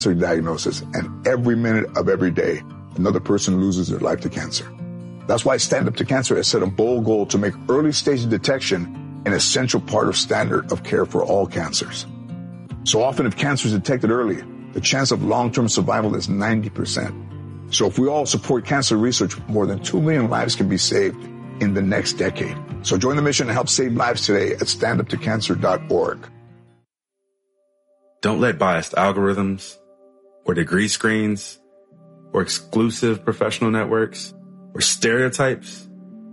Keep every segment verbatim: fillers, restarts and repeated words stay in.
diagnosis, and every minute of every day, another person loses their life to cancer. That's why Stand Up to Cancer has set a bold goal to make early stage detection an essential part of standard of care for all cancers. So often, if cancer is detected early, the chance of long-term survival is ninety percent. So if we all support cancer research, more than two million lives can be saved in the next decade. So join the mission to help save lives today at stand up to cancer dot org. Don't let biased algorithms or degree screens or exclusive professional networks or stereotypes.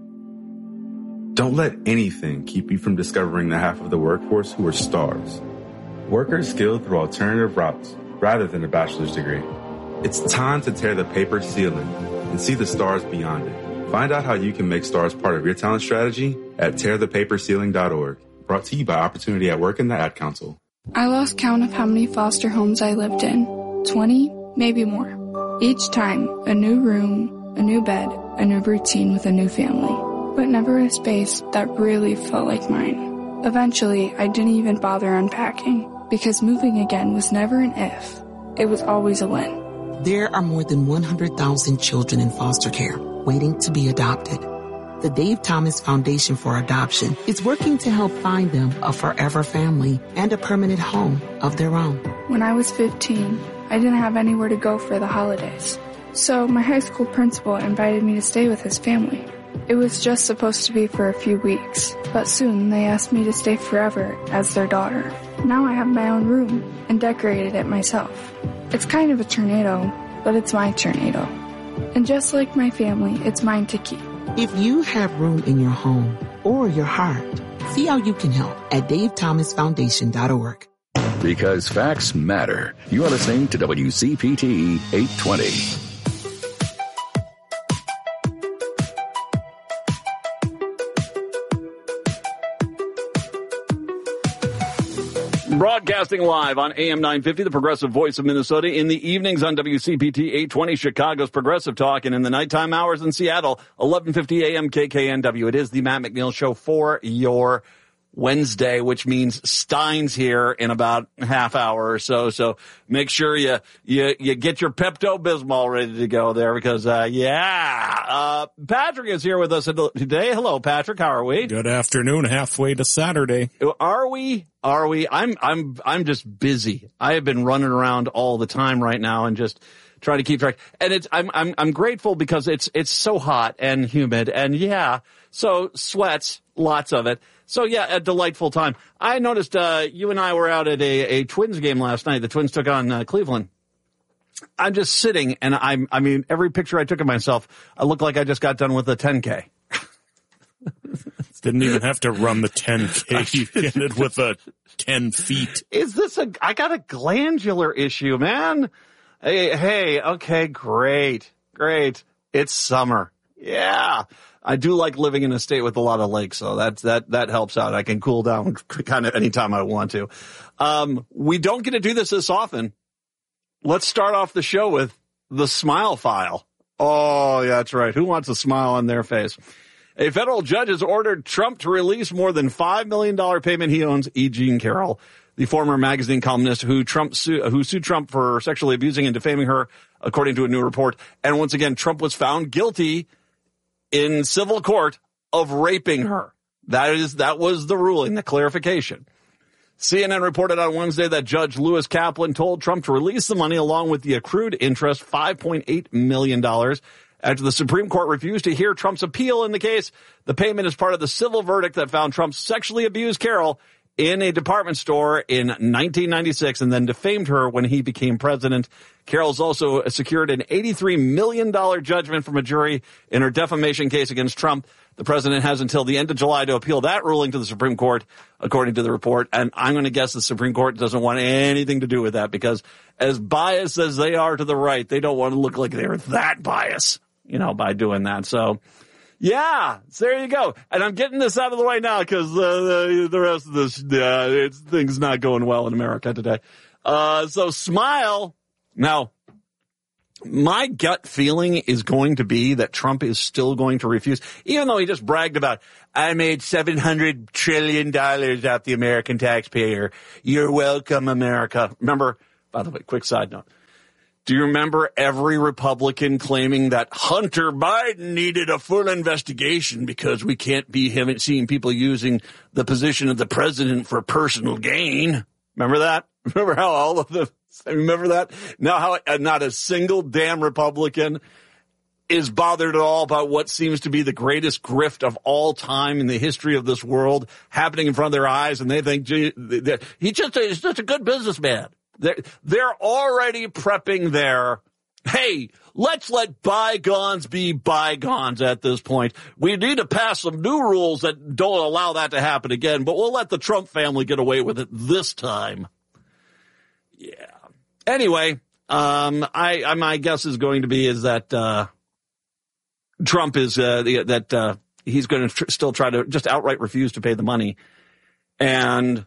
Don't let anything keep you from discovering the half of the workforce who are stars. Workers skilled through alternative routes rather than a bachelor's degree. It's time to tear the paper ceiling and see the stars beyond it. Find out how you can make stars part of your talent strategy at tear the paper ceiling dot org. Brought to you by Opportunity at Work and the Ad Council. I lost count of how many foster homes I lived in. twenty, maybe more. Each time, a new room, a new bed, a new routine with a new family. But never a space that really felt like mine. Eventually, I didn't even bother unpacking, because moving again was never an if. It was always a when. There are more than one hundred thousand children in foster care waiting to be adopted. The Dave Thomas Foundation for Adoption is working to help find them a forever family and a permanent home of their own. When I was fifteen, I didn't have anywhere to go for the holidays. So my high school principal invited me to stay with his family. It was just supposed to be for a few weeks, but soon they asked me to stay forever as their daughter. Now I have my own room and decorated it myself. It's kind of a tornado, but it's my tornado. And just like my family, it's mine to keep. If you have room in your home or your heart, see how you can help at dave thomas foundation dot org. Because facts matter. You are listening to W C P T eight twenty. Broadcasting live on A M nine fifty, the Progressive Voice of Minnesota, in the evenings on W C P T eight twenty, Chicago's Progressive Talk, and in the nighttime hours in Seattle, eleven fifty A M K K N W. It is the Matt McNeil Show for your Wednesday, which means Stein's here in about a half hour or so. So make sure you you you get your Pepto-Bismol ready to go there because, uh, yeah. Uh, Patrick is here with us today. Hello, Patrick. How are we? Good afternoon. Halfway to Saturday. Are we? Are we? I'm I'm I'm just busy. I have been running around all the time right now and just trying to keep track. And it's I'm I'm I'm grateful because it's it's so hot and humid and yeah, so sweats, lots of it. So yeah, a delightful time. I noticed uh you and I were out at a a Twins game last night. The Twins took on uh, Cleveland. I'm just sitting and I'm I mean every picture I took of myself, I look like I just got done with a ten K. Didn't even have to run the ten K. You did it with a ten feet. Is this a, I got a glandular issue, man. Hey, hey, okay, great, great. It's summer. Yeah. I do like living in a state with a lot of lakes, so that, that, that helps out. I can cool down kind of anytime I want to. Um, we don't get to do this this often. Let's start off the show with the smile file. Oh, yeah, that's right. Who wants a smile on their face? A federal judge has ordered Trump to release more than five million dollars payment he owes E. Jean Carroll, the former magazine columnist who Trump su- who sued Trump for sexually abusing and defaming her, according to a new report. And once again, Trump was found guilty in civil court of raping her. That is, that was the ruling, the clarification. C N N reported on Wednesday that Judge Lewis Kaplan told Trump to release the money along with the accrued interest, five point eight million dollars. After the Supreme Court refused to hear Trump's appeal in the case, the payment is part of the civil verdict that found Trump sexually abused Carroll in a department store in nineteen ninety-six and then defamed her when he became president. Carroll's also secured an eighty-three million dollars judgment from a jury in her defamation case against Trump. The president has until the end of July to appeal that ruling to the Supreme Court, according to the report. And I'm going to guess the Supreme Court doesn't want anything to do with that because as biased as they are to the right, they don't want to look like they're that biased, you know, by doing that. So, yeah, so there you go. And I'm getting this out of the way now because uh, the, the rest of this, uh, it's, things not going well in America today. Uh, so smile. Now, my gut feeling is going to be that Trump is still going to refuse, even though he just bragged about, I made seven hundred trillion dollars off the American taxpayer. You're welcome, America. Remember, by the way, quick side note. Do you remember every Republican claiming that Hunter Biden needed a full investigation because we can't be him seeing people using the position of the president for personal gain? Remember that? Remember how all of the, remember that? Now how uh, not a single damn Republican is bothered at all about what seems to be the greatest grift of all time in the history of this world happening in front of their eyes, and they think, gee, he just, he's just a good businessman. They're, they're already prepping their, hey, let's let bygones be bygones at this point. We need to pass some new rules that don't allow that to happen again, but we'll let the Trump family get away with it this time. Yeah. Anyway, um, I, I my guess is going to be is that uh, Trump is uh, the, that uh, he's going to tr- still try to just outright refuse to pay the money, and.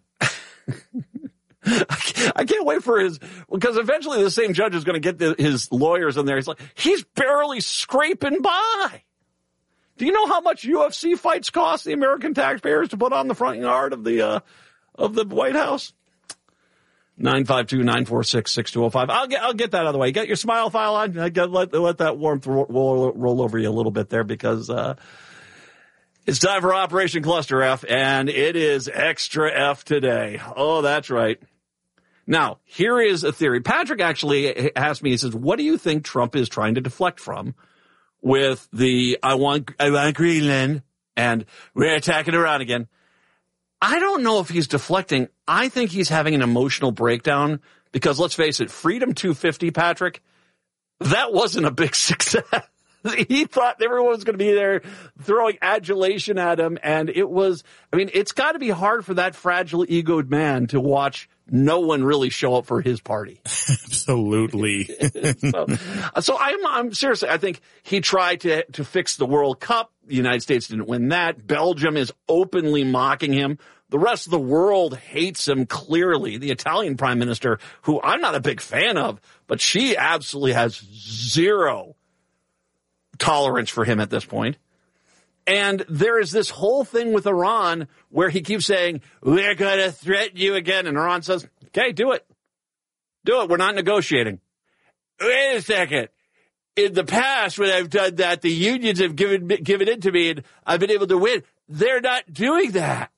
I can't wait for his, because eventually the same judge is going to get the, his lawyers in there. He's like, he's barely scraping by. Do you know how much U F C fights cost the American taxpayers to put on the front yard of the, uh, of the White House? nine five two, nine four six, six two zero five. I'll get, I'll get that out of the way. Get your smile file on. I got let, let that warmth roll, roll over you a little bit there because, uh, it's time for Operation Cluster F, and it is extra F today. Oh, that's right. Now, here is a theory. Patrick actually asked me, he says, what do you think Trump is trying to deflect from with the, I want, I want Greenland, and we're attacking Iran again? I don't know if he's deflecting. I think he's having an emotional breakdown because, let's face it, Freedom two fifty, Patrick, that wasn't a big success. He thought everyone was going to be there throwing adulation at him, and it was, I mean, it's got to be hard for that fragile egoed man to watch no one really show up for his party. Absolutely. so, so I'm, I'm seriously, I think he tried to, to fix the World Cup. The United States didn't win that. Belgium is openly mocking him. The rest of the world hates him clearly. The Italian prime minister, who I'm not a big fan of, but she absolutely has zero tolerance for him at this point. And there is this whole thing with Iran where he keeps saying, we're going to threaten you again. And Iran says, okay, do it. Do it. We're not negotiating. Wait a second. In the past, when I've done that, the unions have given, given in to me and I've been able to win. They're not doing that.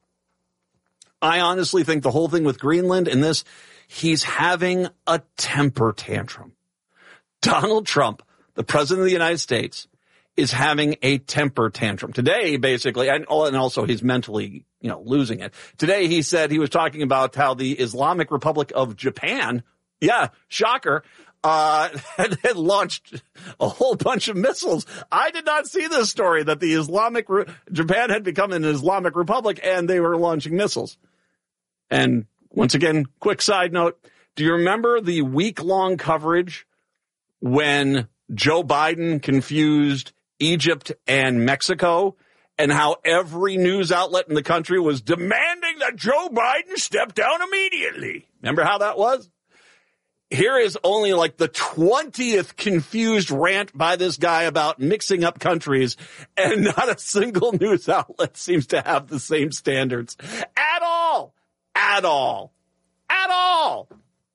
I honestly think the whole thing with Greenland and this, he's having a temper tantrum. Donald Trump, the president of the United States, is having a temper tantrum. Today, basically, and also he's mentally, you know, losing it. Today, he said he was talking about how the Islamic Republic of Japan, yeah, shocker, uh, had, had launched a whole bunch of missiles. I did not see this story that the Islamic, Re- Japan had become an Islamic Republic and they were launching missiles. And once again, quick side note, do you remember the week-long coverage when Joe Biden confused Egypt and Mexico, and how every news outlet in the country was demanding that Joe Biden step down immediately? Remember how that was? Here is only like the twentieth confused rant by this guy about mixing up countries, and not a single news outlet seems to have the same standards. At all! At all! At all!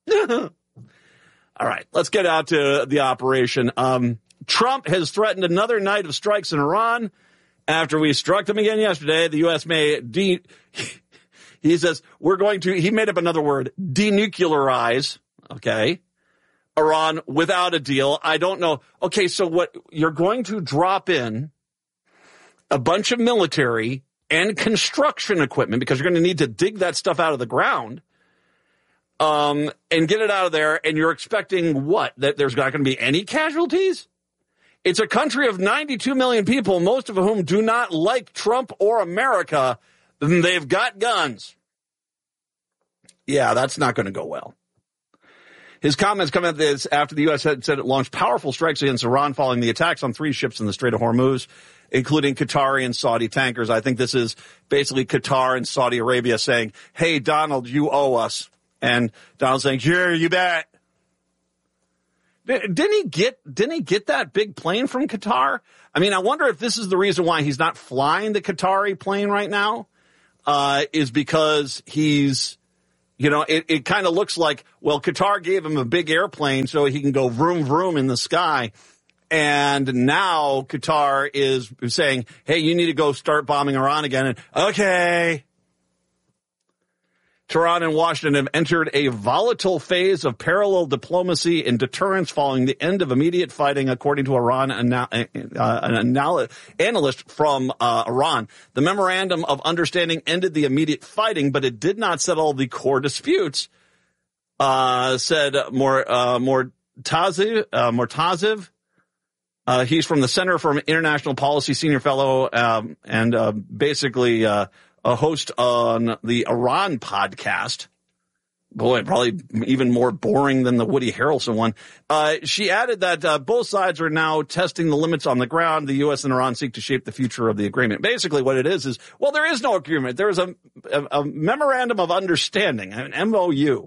All right, let's get out to the operation. Um, Trump has threatened another night of strikes in Iran. After we struck them again yesterday, the U S may de- he says we're going to, he made up another word, denuclearize, okay, Iran without a deal. I don't know. Okay, so what, you're going to drop in a bunch of military and construction equipment because you're going to need to dig that stuff out of the ground. Um, and get it out of there, and you're expecting what? That there's not going to be any casualties? It's a country of ninety-two million people, most of whom do not like Trump or America. They've got guns. Yeah, that's not going to go well. His comments come at this after the U S had said it launched powerful strikes against Iran following the attacks on three ships in the Strait of Hormuz, including Qatari and Saudi tankers. I think this is basically Qatar and Saudi Arabia saying, hey, Donald, you owe us. And Donald's saying, sure, you bet. Didn't he get, didn't he get that big plane from Qatar? I mean, I wonder if this is the reason why he's not flying the Qatari plane right now, uh, is because he's You know, it, it kind of looks like, well, Qatar gave him a big airplane so he can go vroom, vroom in the sky. And now Qatar is saying, hey, you need to go start bombing Iran again. And, okay. Tehran and Washington have entered a volatile phase of parallel diplomacy and deterrence following the end of immediate fighting, according to Iran, uh, an anal- analyst from uh, Iran. The memorandum of understanding ended the immediate fighting, but it did not settle the core disputes, uh, said Mor- uh, Mortaziv. Uh, Mortaziv. Uh, he's from the Center for International Policy, senior fellow, um, and uh, basically uh, a host on the Iran podcast. Boy, probably even more boring than the Woody Harrelson one. Uh, she added that uh, both sides are now testing the limits on the ground. The U S and Iran seek to shape the future of the agreement. Basically what it is is, well, there is no agreement. There is a, a, a memorandum of understanding, an M O U.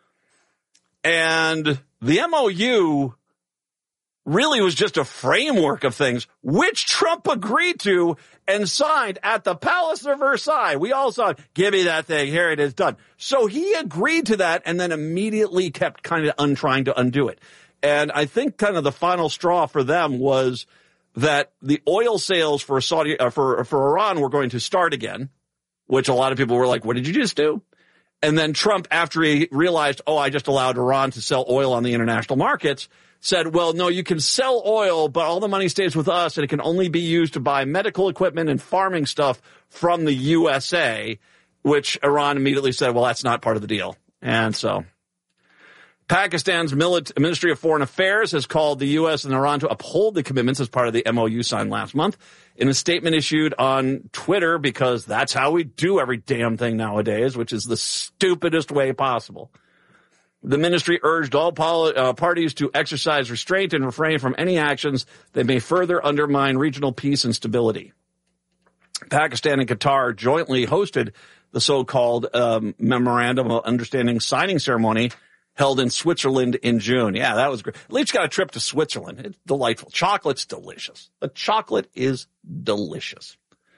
And the M O U really was just a framework of things, which Trump agreed to and signed at the Palace of Versailles. We all saw it. Give me that thing. Here it is, done. So he agreed to that and then immediately kept kind of un- trying to undo it. And I think kind of the final straw for them was that the oil sales for Saudi, uh, for, for Iran were going to start again, which a lot of people were like, what did you just do? And then Trump, after he realized, oh, I just allowed Iran to sell oil on the international markets, said, well, no, you can sell oil, but all the money stays with us, and it can only be used to buy medical equipment and farming stuff from the U S A, which Iran immediately said, well, that's not part of the deal. And so Pakistan's Ministry of Foreign Affairs has called the U S and Iran to uphold the commitments as part of the M O U signed last month. In a statement issued on Twitter, because that's how we do every damn thing nowadays, which is the stupidest way possible. The ministry urged all poli- uh, parties to exercise restraint and refrain from any actions that may further undermine regional peace and stability. Pakistan and Qatar jointly hosted the so-called um, Memorandum of Understanding signing ceremony held in Switzerland in June. Yeah, that was great. At least got a trip to Switzerland. It's delightful. Chocolate's delicious. The chocolate is delicious.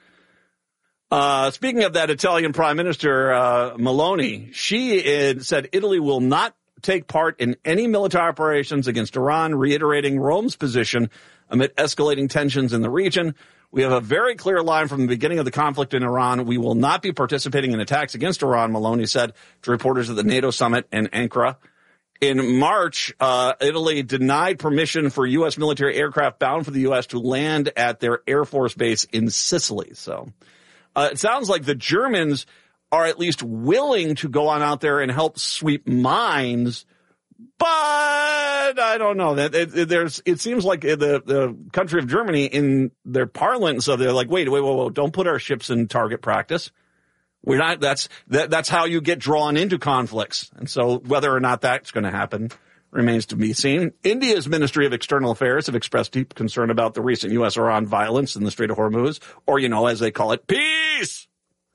Uh, speaking of that Italian Prime Minister, uh, Meloni, she uh, said Italy will not take part in any military operations against Iran, reiterating Rome's position amid escalating tensions in the region. We have a very clear line from the beginning of the conflict in Iran. We will not be participating in attacks against Iran, Meloni said to reporters at the NATO summit in Ankara. In March, uh, Italy denied permission for U S military aircraft bound for the U S to land at their Air Force base in Sicily. So uh, it sounds like the Germans are at least willing to go on out there and help sweep mines, but I don't know. That it, it, there's, it seems like the the country of Germany in their parlance, so they're like, wait, wait, wait, wait, don't put our ships in target practice. We're not. That's that, that's how you get drawn into conflicts, and so whether or not that's going to happen remains to be seen. India's Ministry of External Affairs have expressed deep concern about the recent U S Iran violence in the Strait of Hormuz, or you know, as they call it, peace.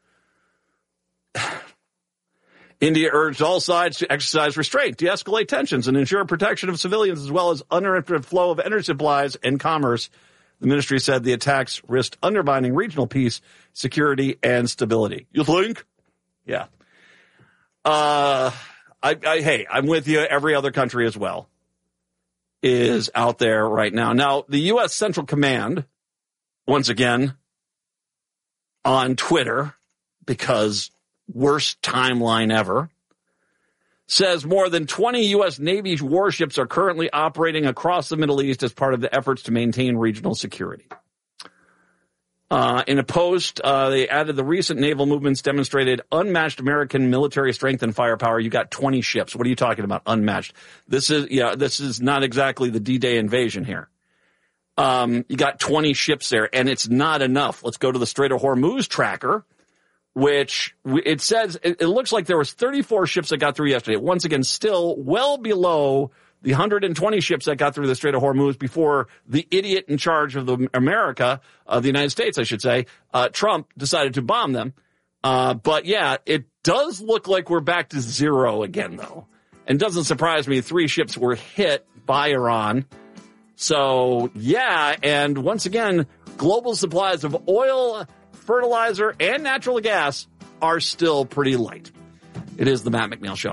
India urged all sides to exercise restraint, de-escalate tensions, and ensure protection of civilians as well as uninterrupted flow of energy supplies and commerce. The ministry said the attacks risked undermining regional peace, security, and stability. You think? Yeah. Uh, I, I, hey, I'm with you. Every other country as well is out there right now. Now, the U S Central Command, once again, on Twitter, because worst timeline ever, says more than twenty U S Navy warships are currently operating across the Middle East as part of the efforts to maintain regional security. Uh, in a post, uh, they added the recent naval movements demonstrated unmatched American military strength and firepower. You got twenty ships. What are you talking about? Unmatched. This is, yeah, this is not exactly the D-Day invasion here. Um, you got twenty ships there, and it's not enough. Let's go to the Strait of Hormuz tracker, which it says, it looks like there was thirty-four ships that got through yesterday. Once again, still well below the one hundred twenty ships that got through the Strait of Hormuz before the idiot in charge of the America, uh, the United States, I should say, uh, Trump decided to bomb them. Uh, but yeah, it does look like we're back to zero again, though. And doesn't surprise me, three ships were hit by Iran. So yeah, and once again, global supplies of oil, fertilizer, and natural gas are still pretty light. It is the Matt McNeil Show.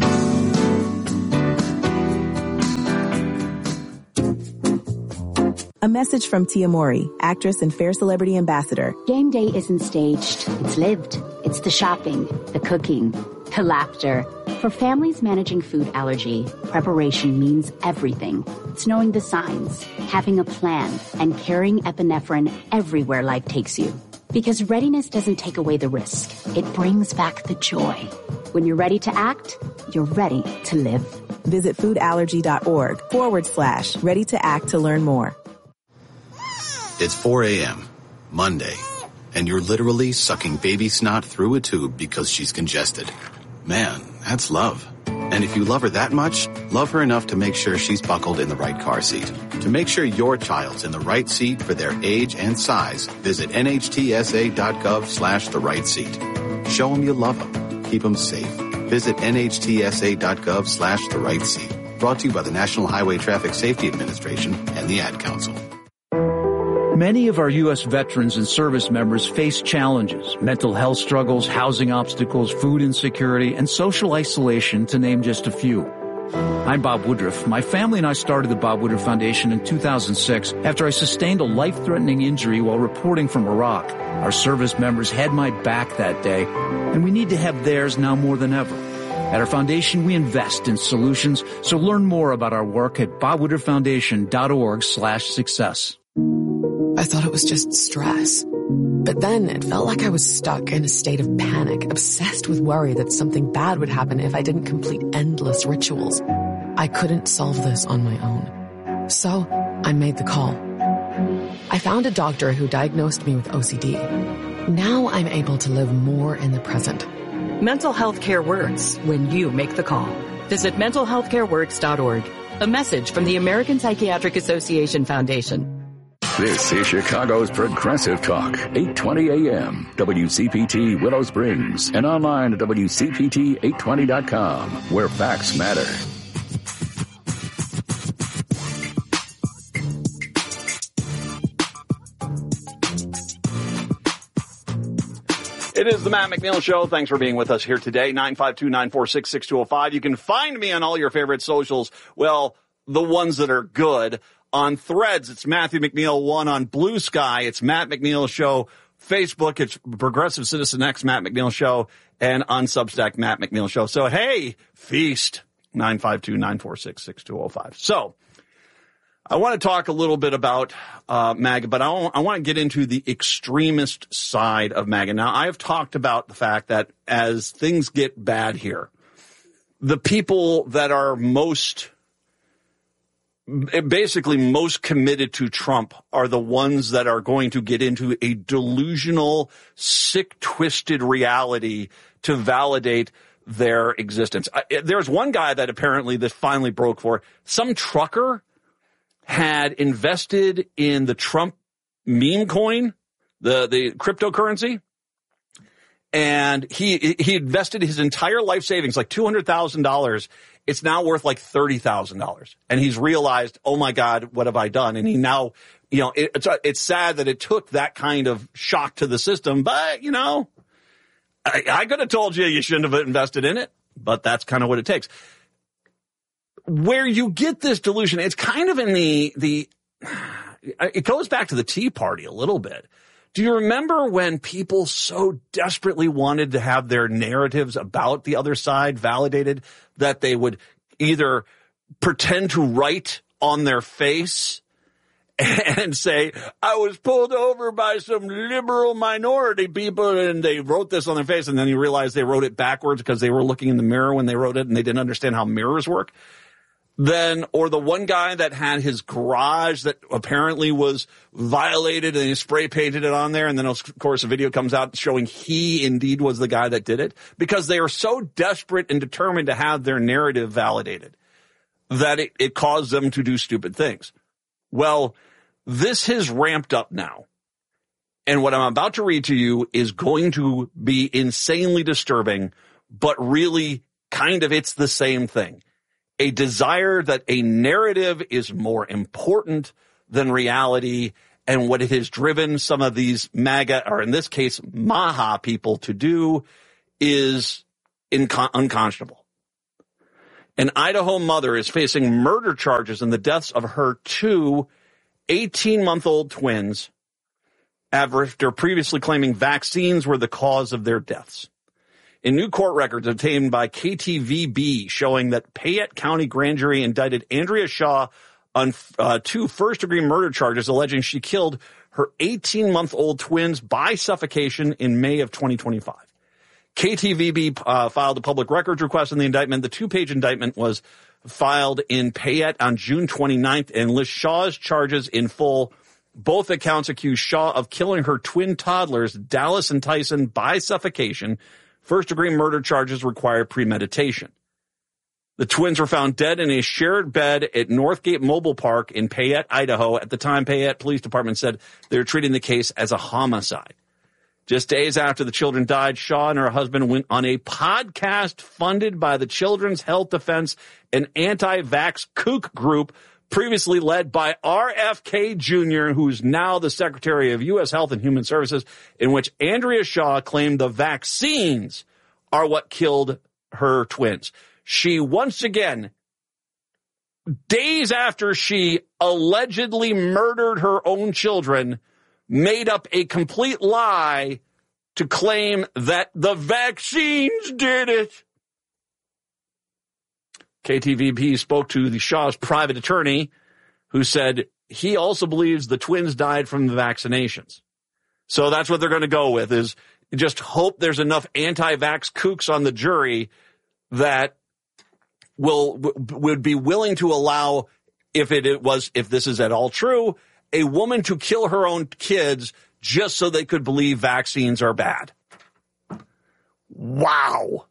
A message from Tia Mowry, actress and Fair Celebrity Ambassador. Game day isn't staged. It's lived. It's the shopping, the cooking, the laughter. For families managing food allergy, preparation means everything. It's knowing the signs, having a plan, and carrying epinephrine everywhere life takes you. Because readiness doesn't take away the risk. It brings back the joy. When you're ready to act, you're ready to live. Visit foodallergy.org forward slash ready to act to learn more. It's four a.m., Monday, and you're literally sucking baby snot through a tube because she's congested. Man, that's love. And if you love her that much, love her enough to make sure she's buckled in the right car seat. To make sure your child's in the right seat for their age and size, visit nhtsa.gov slash the right seat. Show them you love them. Keep them safe. Visit nhtsa.gov slash the right seat. Brought to you by the National Highway Traffic Safety Administration and the Ad Council. Many of our U S veterans and service members face challenges, mental health struggles, housing obstacles, food insecurity, and social isolation, to name just a few. I'm Bob Woodruff. My family and I started the Bob Woodruff Foundation in two thousand six after I sustained a life-threatening injury while reporting from Iraq. Our service members had my back that day, and we need to have theirs now more than ever. At our foundation, we invest in solutions, so learn more about our work at bobwoodrufffoundation.org slash success. I thought it was just stress. But then it felt like I was stuck in a state of panic, obsessed with worry that something bad would happen if I didn't complete endless rituals. I couldn't solve this on my own. So I made the call. I found a doctor who diagnosed me with O C D. Now I'm able to live more in the present. Mental health care works when you make the call. Visit mental health care works dot org. A message from the American Psychiatric Association Foundation. This is Chicago's Progressive Talk, eight twenty a.m., W C P T Willow Springs, and online at W C P T eight twenty dot com, where facts matter. It is the Matt McNeil Show. Thanks for being with us here today. nine five two, nine four six, six two zero five. You can find me on all your favorite socials. Well, the ones that are good. On Threads, it's Matthew McNeil one. On Blue Sky, it's Matt McNeil Show. Facebook, it's Progressive Citizen X, Matt McNeil Show. And on Substack, Matt McNeil Show. So, hey, feast. nine five two, nine four six, six two zero five. So, I want to talk a little bit about uh MAGA, but I, I want to get into the extremist side of MAGA. Now, I have talked about the fact that as things get bad here, the people that are most basically most committed to Trump are the ones that are going to get into a delusional, sick, twisted reality to validate their existence. I, there's one guy that apparently this finally broke for. Some trucker had invested in the Trump meme coin, the, the cryptocurrency, and he he invested his entire life savings, like two hundred thousand dollars. It's now worth like thirty thousand dollars. And he's realized, oh my God, what have I done? And he now, you know, it, it's, it's sad that it took that kind of shock to the system. But, you know, I, I could have told you you shouldn't have invested in it, but that's kind of what it takes. Where you get this delusion, it's kind of in the, the, it goes back to the Tea Party a little bit. Do you remember when people so desperately wanted to have their narratives about the other side validated that they would either pretend to write on their face and say, I was pulled over by some liberal minority people, and they wrote this on their face, and then you realize they wrote it backwards because they were looking in the mirror when they wrote it and they didn't understand how mirrors work? Then, or the one guy that had his garage that apparently was violated and he spray painted it on there. And then, of course, a video comes out showing he indeed was the guy that did it, because they are so desperate and determined to have their narrative validated that it, it caused them to do stupid things. Well, this has ramped up now. And what I'm about to read to you is going to be insanely disturbing, but really kind of it's the same thing. A desire that a narrative is more important than reality, and what it has driven some of these MAGA, or in this case, Maha people to do is incon- unconscionable. An Idaho mother is facing murder charges in the deaths of her two eighteen-month-old twins after previously claiming vaccines were the cause of their deaths. In new court records obtained by K T V B showing that Payette County grand jury indicted Andrea Shaw on uh, two first-degree murder charges alleging she killed her eighteen-month-old twins by suffocation in May of twenty twenty-five. K T V B uh, filed a public records request in the indictment. The two-page indictment was filed in Payette on June twenty-ninth and lists Shaw's charges in full. Both accounts accuse Shaw of killing her twin toddlers, Dallas and Tyson, by suffocation. First-degree murder charges require premeditation. The twins were found dead in a shared bed at Northgate Mobile Park in Payette, Idaho. At the time, Payette Police Department said they were treating the case as a homicide. Just days after the children died, Shaw and her husband went on a podcast funded by the Children's Health Defense, an anti-vax kook group previously led by R F K Junior, who's now the Secretary of U S Health and Human Services, in which Andrea Shaw claimed the vaccines are what killed her twins. She once again, days after she allegedly murdered her own children, made up a complete lie to claim that the vaccines did it. K T V B spoke to the Shaw's private attorney, who said he also believes the twins died from the vaccinations. So that's what they're going to go with, is just hope there's enough anti-vax kooks on the jury that will would be willing to allow, if it, it was, if this is at all true, a woman to kill her own kids just so they could believe vaccines are bad. Wow.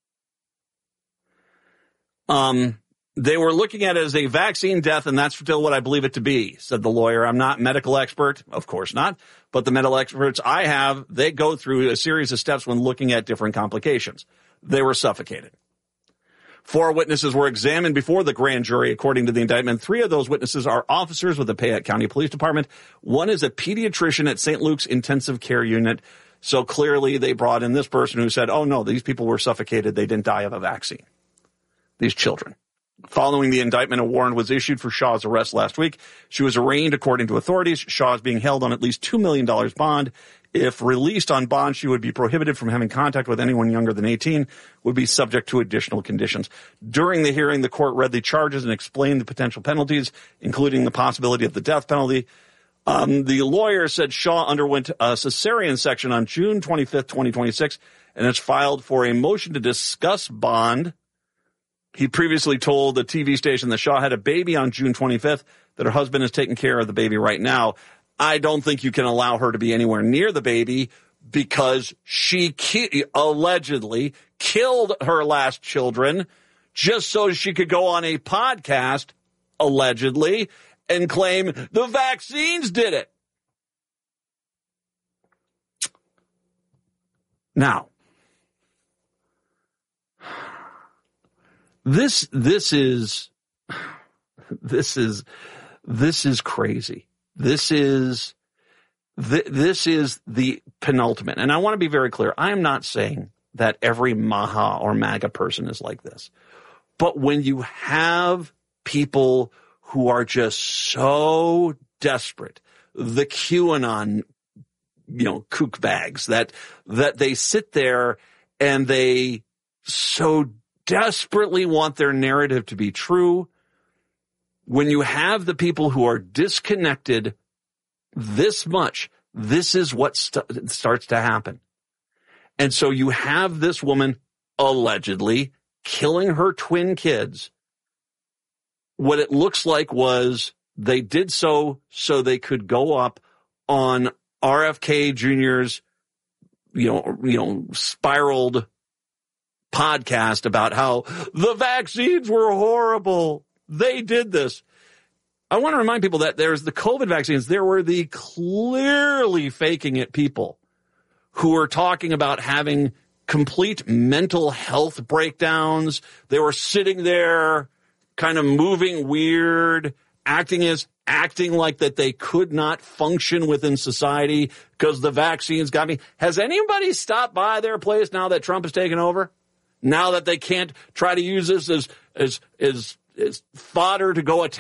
Um, they were looking at it as a vaccine death, and that's still what I believe it to be, said the lawyer. I'm not a medical expert, of course not, but the medical experts I have, they go through a series of steps when looking at different complications. They were suffocated. Four witnesses were examined before the grand jury, according to the indictment. Three of those witnesses are officers with the Payette County Police Department. One is a pediatrician at Saint Luke's Intensive Care Unit. So clearly they brought in this person who said, oh, no, these people were suffocated. They didn't die of a vaccine. These children. Following the indictment, a warrant was issued for Shaw's arrest last week. She was arraigned according to authorities. Shaw is being held on at least two million dollars bond. If released on bond, she would be prohibited from having contact with anyone younger than eighteen, would be subject to additional conditions. During the hearing, the court read the charges and explained the potential penalties, including the possibility of the death penalty. Um, the lawyer said Shaw underwent a cesarean section on June twenty-fifth, twenty twenty-six, and has filed for a motion to discuss bond. He previously told the T V station that Shaw had a baby on June twenty-fifth, that her husband is taking care of the baby right now. I don't think you can allow her to be anywhere near the baby because she ki- allegedly killed her last children just so she could go on a podcast, allegedly, and claim the vaccines did it. Now, this this is this is this is crazy. This is th- this is the penultimate. And I want to be very clear. I am not saying that every Maha or MAGA person is like this. But when you have people who are just so desperate, the QAnon, you know, kook bags, that that they sit there and they so desperately want their narrative to be true. When you have the people who are disconnected this much, this is what st- starts to happen. And so you have this woman allegedly killing her twin kids. What it looks like was they did so so they could go up on R F K Junior's, you know, you know, spiraled podcast about how the vaccines were horrible. They did this. I want to remind people that there's the COVID vaccines. There were the clearly faking it people who were talking about having complete mental health breakdowns. They were sitting there kind of moving weird, acting as acting like that they could not function within society because the vaccines got me. Has anybody stopped by their place now that Trump has taken over? now that they can't try to use this as, as, as, as fodder to go attack